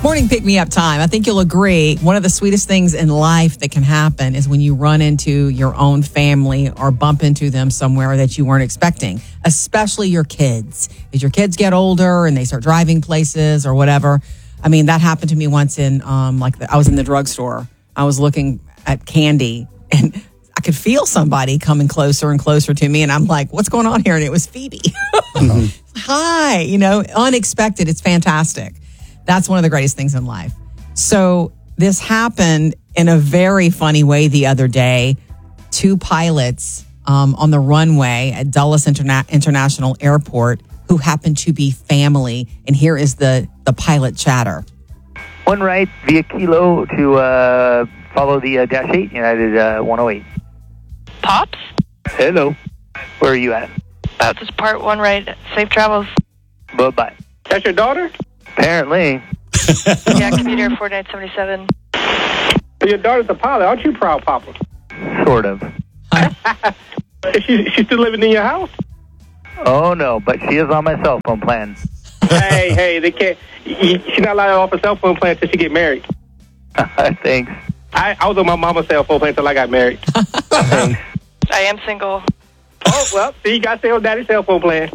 Morning pick-me-up time. I think you'll agree one of the sweetest things in life that can happen is when you run into your own family or bump into them somewhere that you weren't expecting, especially your kids. As your kids get older and they start driving places or whatever. I mean, that happened to me once I was in the drugstore. I was looking at candy and I could feel somebody coming closer and closer to me. And I'm like, what's going on here? And it was Phoebe. Hi, unexpected. It's fantastic. That's one of the greatest things in life. So this happened in a very funny way the other day. Two pilots on the runway at Dulles International Airport who happened to be family. And here is the pilot chatter. One right via Kilo to follow the Dash 8, United 108. Pops? Hello. Where are you at? About to depart, one right. Safe travels. Bye-bye. That's your daughter? Apparently. Yeah, commuter 4977. Your daughter's a pilot. Aren't you proud, Papa? Sort of. Is she still living in your house? Oh, no, but she is on my cell phone plan. Hey, they can't. She's not allowed off a cell phone plan until she get married. Thanks. I was on my mama's cell phone plan until I got married. Thanks. I am single. Oh, well, see, you got to stay on daddy's cell phone plan.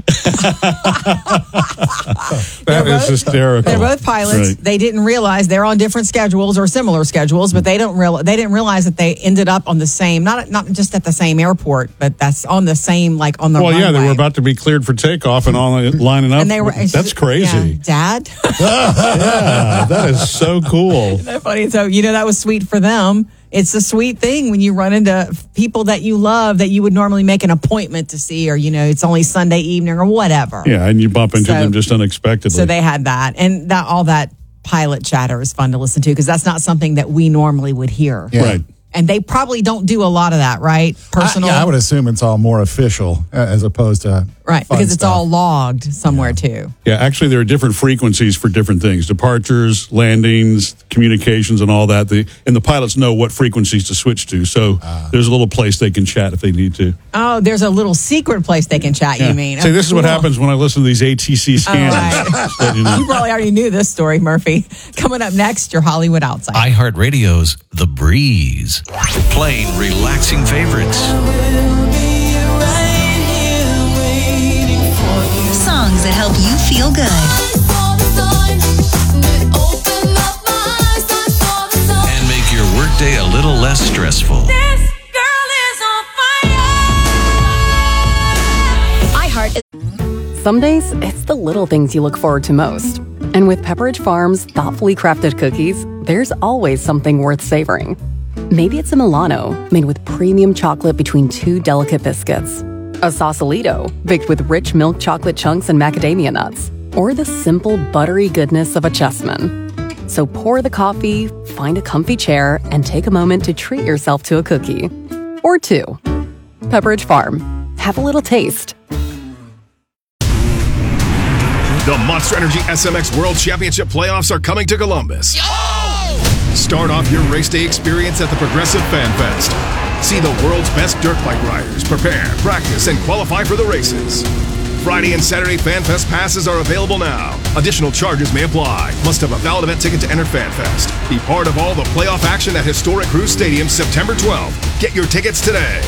That is hysterical. They're both pilots. Right. They didn't realize they're on different schedules or similar schedules, but they didn't realize that they ended up on the same, not just at the same airport, but that's on the same, on the runway. Yeah, they were about to be cleared for takeoff and all lining up. And they were, that's crazy. Yeah, Dad? Yeah, that is so cool. Isn't that funny? So, that was sweet for them. It's a sweet thing when you run into people that you love that you would normally make an appointment to see, or, it's only Sunday evening or whatever. Yeah, and you bump into them just unexpectedly. So they had that. And all that pilot chatter is fun to listen to because that's not something that we normally would hear. Yeah. Right. And they probably don't do a lot of that, right? Personal. I would assume it's all more official as opposed to right, fun because it's stuff. all logged somewhere too. Yeah, actually, there are different frequencies for different things: departures, landings, communications, and all that. And the pilots know what frequencies to switch to. So there's a little place they can chat if they need to. Oh, there's a little secret place they can chat. Yeah. You mean? See, this is what happens when I listen to these ATC scanners. Right. You probably already knew this story, Murphy. Coming up next, your Hollywood Outside. iHeartRadio's The Breeze. Playing relaxing favorites. Songs that help you feel good. And make your workday a little less stressful. This girl is on fire. Some days, it's the little things you look forward to most. And with Pepperidge Farm's thoughtfully crafted cookies, there's always something worth savoring. Maybe it's a Milano made with premium chocolate between two delicate biscuits. A Sausalito baked with rich milk chocolate chunks and macadamia nuts. Or the simple buttery goodness of a Chessman. So pour the coffee, find a comfy chair, and take a moment to treat yourself to a cookie. Or two. Pepperidge Farm. Have a little taste. The Monster Energy SMX World Championship playoffs are coming to Columbus. Start off your race day experience at the Progressive Fan Fest. See the world's best dirt bike riders prepare, practice, and qualify for the races. Friday and Saturday Fan Fest passes are available now. Additional charges may apply. Must have a valid event ticket to enter Fan Fest. Be part of all the playoff action at Historic Cruise Stadium September 12th. Get your tickets today.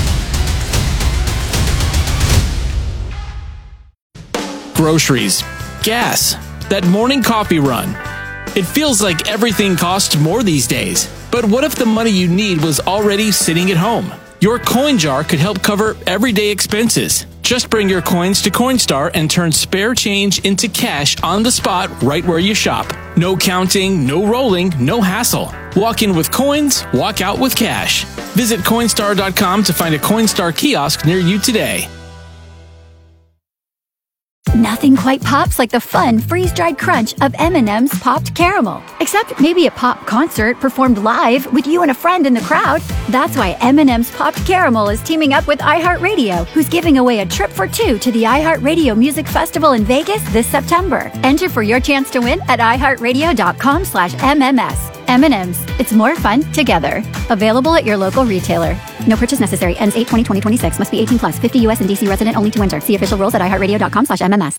Groceries, gas, that morning coffee run. It feels like everything costs more these days. But what if the money you need was already sitting at home? Your coin jar could help cover everyday expenses. Just bring your coins to Coinstar and turn spare change into cash on the spot right where you shop. No counting, no rolling, no hassle. Walk in with coins, walk out with cash. Visit Coinstar.com to find a Coinstar kiosk near you today. Nothing quite pops like the fun freeze-dried crunch of M&M's Popped Caramel. Except maybe a pop concert performed live with you and a friend in the crowd. That's why M&M's Popped Caramel is teaming up with iHeartRadio, who's giving away a trip for two to the iHeartRadio Music Festival in Vegas this September. Enter for your chance to win at iHeartRadio.com/MMS. M&M's. It's more fun together. Available at your local retailer. No purchase necessary. Ends 8/20/2026. Must be 18 plus. 50 U.S. and D.C. resident only to enter. See official rules at iHeartRadio.com/MMS.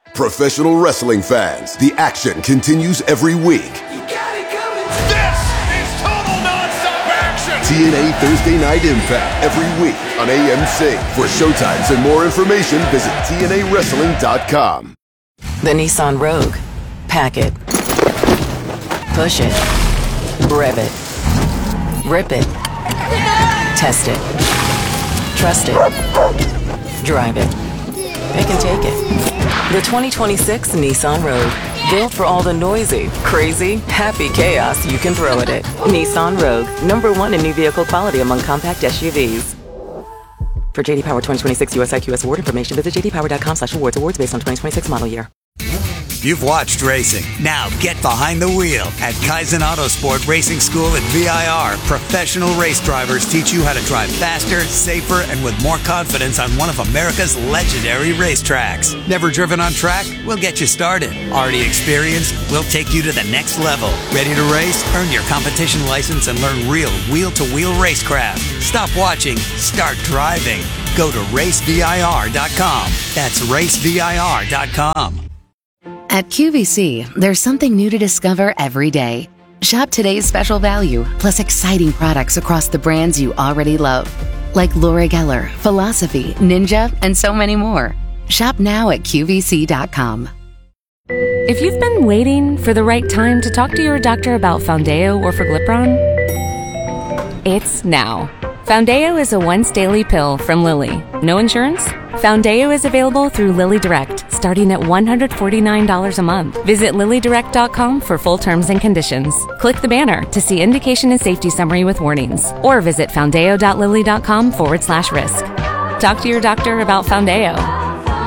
Professional wrestling fans, the action continues every week. This is total nonstop action. TNA Thursday Night Impact every week on AMC. For showtimes and more information, visit TNAWrestling.com. The Nissan Rogue. Pack it. Push it. Rev it. Rip it. Test it. Trust it. Drive it. Pick and take it. The 2026 Nissan Rogue. Built for all the noisy, crazy, happy chaos you can throw at it. Nissan Rogue. #1 in new vehicle quality among compact SUVs. For JD Power 2026 US IQS award information, visit jdpower.com/awards. Awards based on 2026 model year. You've watched racing. Now get behind the wheel at Kaizen Autosport Racing School at VIR. Professional race drivers teach you how to drive faster, safer, and with more confidence on one of America's legendary racetracks. Never driven on track? We'll get you started. Already experienced? We'll take you to the next level. Ready to race? Earn your competition license and learn real wheel-to-wheel racecraft. Stop watching. Start driving. Go to racevir.com. That's racevir.com. At QVC, there's something new to discover every day. Shop today's special value, plus exciting products across the brands you already love, like Laura Geller, Philosophy, Ninja, and so many more. Shop now at QVC.com. If you've been waiting for the right time to talk to your doctor about Foundeo or Forglipron, it's now. Foundeo is a once-daily pill from Lilly. No insurance? Foundeo is available through Lilly Direct, starting at $149 a month. Visit LillyDirect.com for full terms and conditions. Click the banner to see indication and safety summary with warnings, or visit foundeo.lilly.com/risk. Talk to your doctor about Foundeo.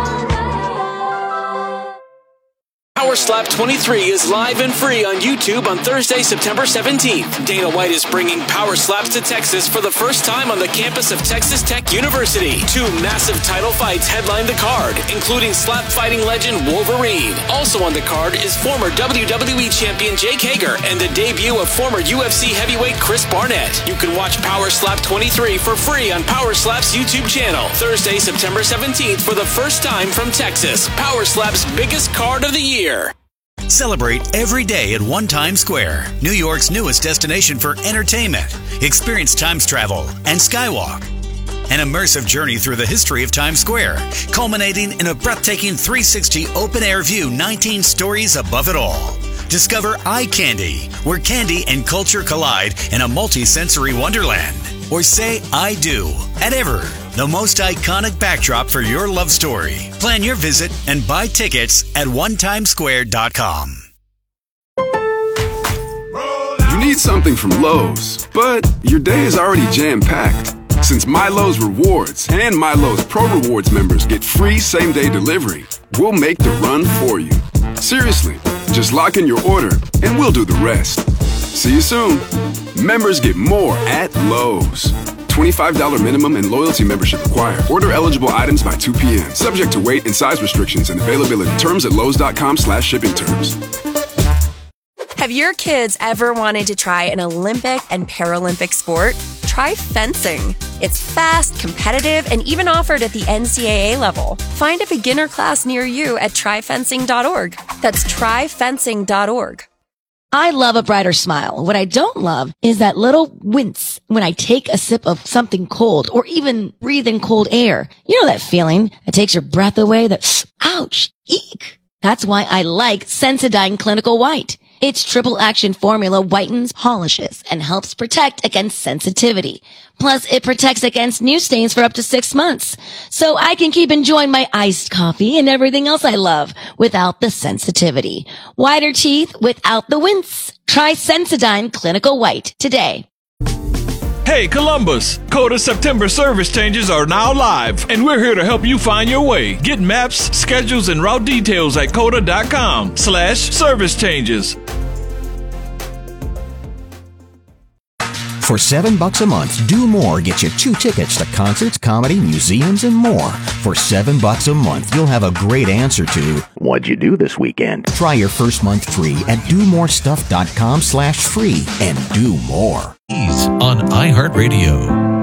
Power Slap 23 is live and free on YouTube on Thursday, September 17th. Dana White is bringing Power Slaps to Texas for the first time on the campus of Texas Tech University. 2 massive title fights headline the card, including slap fighting legend Wolverine. Also on the card is former WWE champion Jake Hager and the debut of former UFC heavyweight Chris Barnett. You can watch Power Slap 23 for free on Power Slap's YouTube channel. Thursday, September 17th for the first time from Texas. Power Slap's biggest card of the year. Celebrate every day at One Times Square, New York's newest destination for entertainment. Experience Times Travel and Skywalk. An immersive journey through the history of Times Square, culminating in a breathtaking 360 open-air view 19 stories above it all. Discover Eye Candy, where candy and culture collide in a multi-sensory wonderland. Or say I do at Ever, the most iconic backdrop for your love story. Plan your visit and buy tickets at onetimesquare.com. You need something from Lowe's, but your day is already jam-packed. Since MyLowe's Rewards and MyLowe's Pro Rewards members get free same-day delivery, we'll make the run for you. Seriously, just lock in your order and we'll do the rest. See you soon. Members get more at Lowe's. $25 minimum and loyalty membership required. Order eligible items by 2 p.m. Subject to weight and size restrictions and availability. Terms at lowes.com/shipping terms. Have your kids ever wanted to try an Olympic and Paralympic sport? Try fencing. It's fast, competitive, and even offered at the NCAA level. Find a beginner class near you at tryfencing.org. That's tryfencing.org. I love a brighter smile. What I don't love is that little wince when I take a sip of something cold or even breathe in cold air. You know that feeling that takes your breath away, that ouch, eek. That's why I like Sensodyne Clinical White. Its triple action formula whitens, polishes, and helps protect against sensitivity. Plus, it protects against new stains for up to 6 months. So I can keep enjoying my iced coffee and everything else I love without the sensitivity. Whiter teeth without the wince. Try Sensodyne Clinical White today. Hey Columbus, Coda September service changes are now live, and we're here to help you find your way. Get maps, schedules, and route details at coda.com/service changes. For $7 a month, Do More gets you 2 tickets to concerts, comedy, museums, and more. For $7 a month, you'll have a great answer to what'd you do this weekend? Try your first month free at domorestuff.com/free and do more. On iHeartRadio.